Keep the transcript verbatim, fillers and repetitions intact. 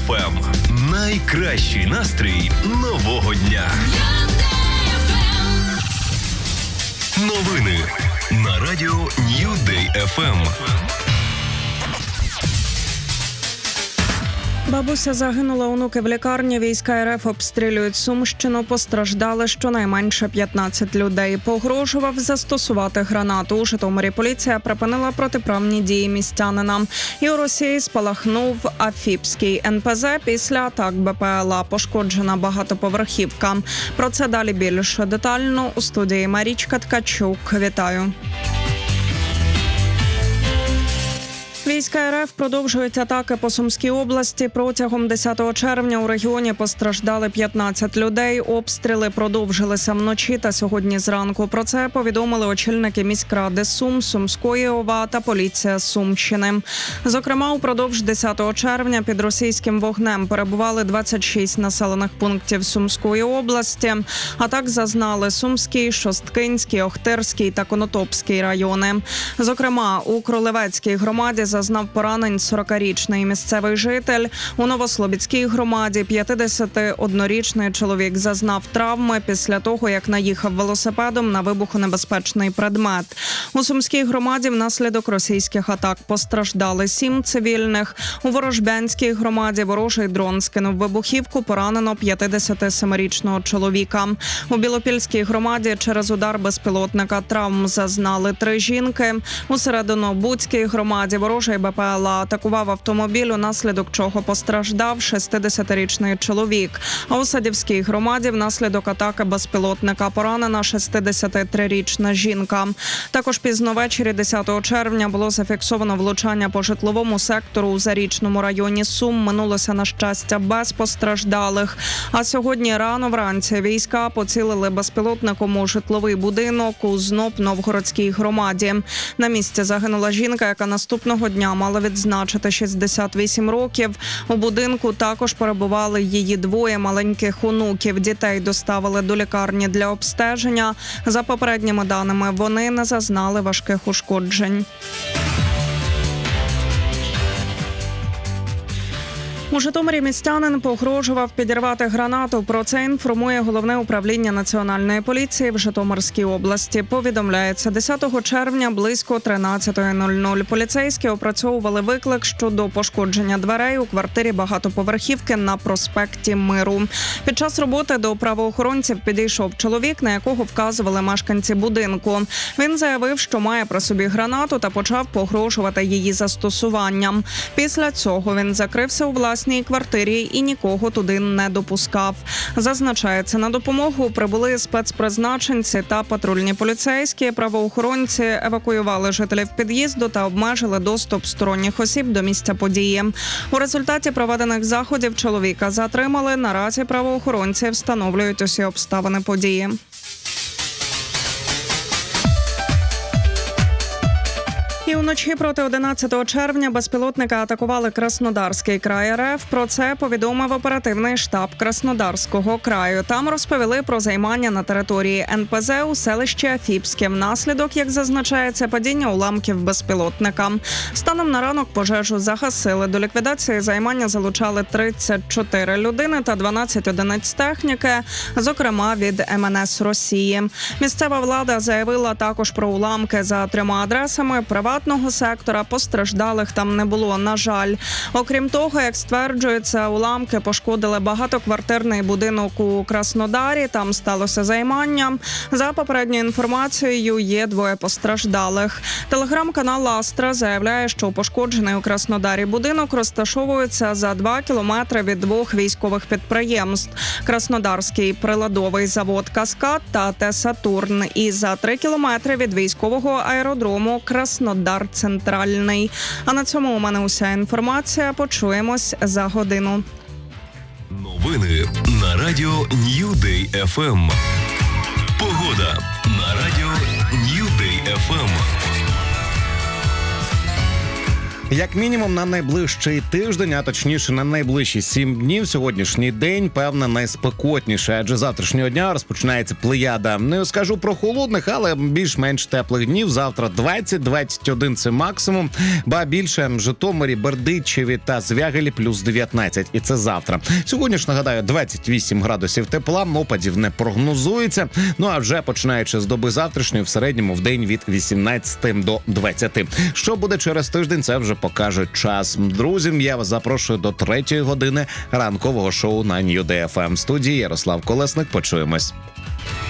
еф ем. Найкращий настрій нового дня. Новини на радіо New Day еф ем. Бабуся загинула, онуки в лікарні, війська ер еф обстрілюють Сумщину, постраждали щонайменше п'ятнадцять людей. Погрожував застосувати гранату. У Житомирі поліція припинила протиправні дії містянина. І у Росії спалахнув Афіпський ен пе зе після атак бе пе el а. Пошкоджена багатоповерхівка. Про це далі більш детально у студії Марічка Ткачук. Вітаю. Війська ер еф продовжують атаки по Сумській області. Протягом десятого червня у регіоні постраждали п'ятнадцять людей. Обстріли продовжилися вночі та сьогодні зранку. Про це повідомили очільники міськради Сум, Сумської ОВА та поліція Сумщини. Зокрема, упродовж десятого червня під російським вогнем перебували двадцять шість населених пунктів Сумської області. Атак зазнали Сумський, Шосткинський, Охтирський та Конотопський райони. Зокрема, у Кролевецькій громаді зазнав поранень сорокарічний місцевий житель. У Новослобідській громаді п'ятдесятиоднорічний чоловік зазнав травми після того, як наїхав велосипедом на вибухонебезпечний предмет. У Сумській громаді внаслідок російських атак постраждали сім цивільних. У Ворожбянській громаді ворожий дрон скинув вибухівку, поранено п'ятдесятисемирічного чоловіка. У Білопільській громаді через удар безпілотника травм зазнали три жінки. У Серединобудській громаді ворожий бе пе el а атакував автомобіль, унаслідок чого постраждав шістдесятирічний чоловік. А у Садівській громаді внаслідок атаки безпілотника поранена шістдесятитрирічна жінка. Також пізно ввечері десятого червня було зафіксовано влучання по житловому сектору у Зарічному районі Сум. Минулося, на щастя, без постраждалих. А сьогодні рано вранці війська поцілили безпілотником у житловий будинок у Зноб-Новгородській громаді. На місці загинула жінка, яка наступного дня мала відзначити шістдесят вісім років. У будинку також перебували її двоє маленьких онуків. Дітей доставили до лікарні для обстеження. За попередніми даними, вони не зазнали важких ушкоджень. У Житомирі містянин погрожував підірвати гранату. Про це інформує Головне управління Національної поліції в Житомирській області. Повідомляється, десятого червня близько тринадцятої нуль-нуль поліцейські опрацьовували виклик щодо пошкодження дверей у квартирі багатоповерхівки на проспекті Миру. Під час роботи до правоохоронців підійшов чоловік, на якого вказували мешканці будинку. Він заявив, що має при собі гранату та почав погрожувати її застосуванням. Після цього він закрився у власній квартирі і нікого туди не допускав. Зазначається, на допомогу прибули спецпризначенці та патрульні поліцейські. Правоохоронці евакуювали жителів під'їзду та обмежили доступ сторонніх осіб до місця події. У результаті проведених заходів чоловіка затримали. Наразі правоохоронці встановлюють усі обставини події. І вночі проти одинадцятого червня безпілотника атакували Краснодарський край ер еф. Про це повідомив оперативний штаб Краснодарського краю. Там розповіли про займання на території ен пе зе у селищі Афіпське. Внаслідок, як зазначається, падіння уламків безпілотника. Станом на ранок пожежу загасили. До ліквідації займання залучали тридцять чотири людини та дванадцять одиниць техніки, зокрема від ем ен ес Росії. Місцева влада заявила також про уламки за трьома адресами приватного сектора. Постраждалих там не було, на жаль. Окрім того, як стверджується, уламки пошкодили багатоквартирний будинок у Краснодарі. Там сталося займання. За попередньою інформацією, є двоє постраждалих. Телеграм-канал «Астра» заявляє, що пошкоджений у Краснодарі будинок розташовується за два кілометри від двох військових підприємств – Краснодарський приладовий завод «Каскад» та ТЕ «Сатурн» і за три кілометри від військового аеродрому «Краснодар Центральний». А на цьому у мене уся інформація. Почуємось за годину. Новини на радіо New Day еф ем. Погода на радіо New Day еф ем. Як мінімум на найближчий тиждень, а точніше на найближчі сім днів, сьогоднішній день, певно, найспекотніше, адже завтрашнього дня розпочинається плеяда. Не скажу про холодних, але більш-менш теплих днів. Завтра двадцять двадцять один – це максимум, ба більше в Житомирі, Бердичеві та Звягелі плюс дев'ятнадцять, і це завтра. Сьогодні ж, нагадаю, двадцять вісім градусів тепла, опадів не прогнозується, ну а вже починаючи з доби завтрашньої, в середньому в день від вісімнадцяти до двадцяти. Що буде через тиждень, це вже покаже час. Друзі, я вас запрошую до третьої години ранкового шоу на Нью Дей Еф Ем. Студії Ярослав Колесник. Почуємось.